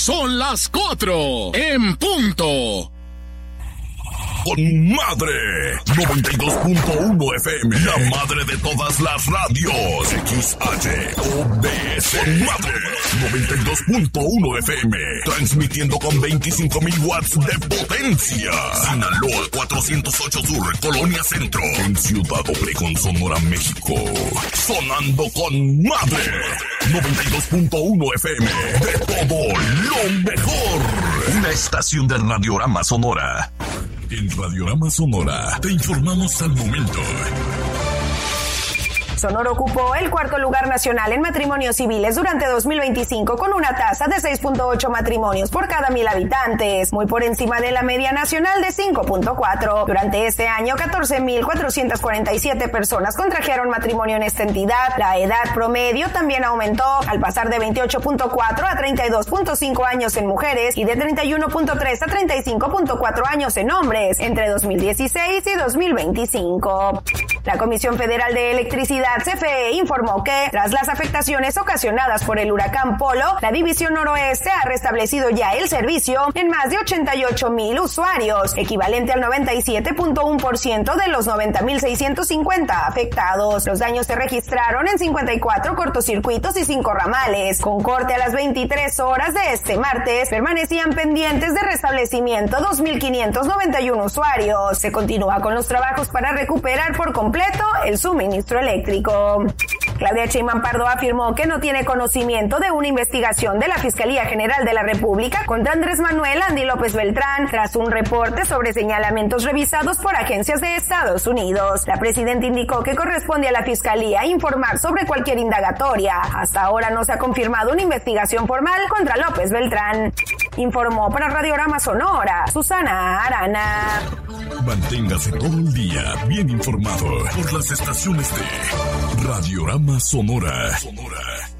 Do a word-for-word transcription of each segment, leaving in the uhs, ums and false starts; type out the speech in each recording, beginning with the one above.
Son las cuatro en punto. Con madre, noventa y dos punto uno F M, la madre de todas las radios. X H O B S, con madre, noventa y dos punto uno F M, transmitiendo con veinticinco mil watts de potencia. Sinaloa cuatrocientos ocho Sur, Colonia Centro, en Ciudad Obregón, Sonora, México. Sonando con madre, noventa y dos punto uno F M, de todo lo mejor. Una estación de Radiorama Sonora. En Radiorama Sonora te informamos al momento. Sonora ocupó el cuarto lugar nacional en matrimonios civiles durante dos mil veinticinco con una tasa de seis punto ocho matrimonios por cada mil habitantes, muy por encima de la media nacional de cinco punto cuatro. Durante este año, catorce mil cuatrocientas cuarenta y siete personas contrajeron matrimonio en esta entidad. La edad promedio también aumentó, al pasar de veintiocho punto cuatro a treinta y dos punto cinco años en mujeres y de treinta y uno punto tres a treinta y cinco punto cuatro años en hombres entre dos mil dieciséis y dos mil veinticinco. La Comisión Federal de Electricidad C F E informó que, tras las afectaciones ocasionadas por el huracán Polo, la División Noroeste ha restablecido ya el servicio en más de ochenta y ocho mil usuarios, equivalente al noventa y siete punto uno por ciento de los noventa mil seiscientos cincuenta afectados. Los daños se registraron en cincuenta y cuatro cortocircuitos y cinco ramales. Con corte a las veintitrés horas de este martes, permanecían pendientes de restablecimiento dos mil quinientos noventa y uno usuarios. Se continúa con los trabajos para recuperar por completo el suministro eléctrico. Claudia Sheinbaum Pardo afirmó que no tiene conocimiento de una investigación de la Fiscalía General de la República contra Andrés Manuel Andy López Beltrán tras un reporte sobre señalamientos revisados por agencias de Estados Unidos. La presidenta indicó que corresponde a la Fiscalía informar sobre cualquier indagatoria. Hasta ahora no se ha confirmado una investigación formal contra López Beltrán. Informó para Radiorama Sonora, Susana Arana. Manténgase todo el día bien informado por las estaciones de Radiorama Sonora. Sonora.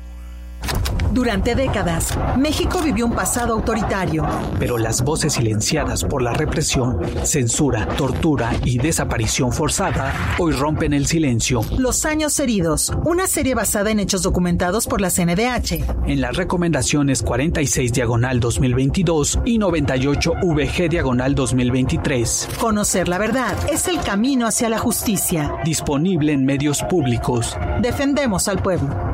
Durante décadas, México vivió un pasado autoritario. Pero las voces silenciadas por la represión, censura, tortura y desaparición forzada hoy rompen el silencio. Los años heridos, una serie basada en hechos documentados por la C N D H. En las recomendaciones cuarenta y seis diagonal dos mil veintidós y noventa y ocho V G diagonal dos mil veintitrés. Conocer la verdad es el camino hacia la justicia. Disponible en medios públicos. Defendemos al pueblo.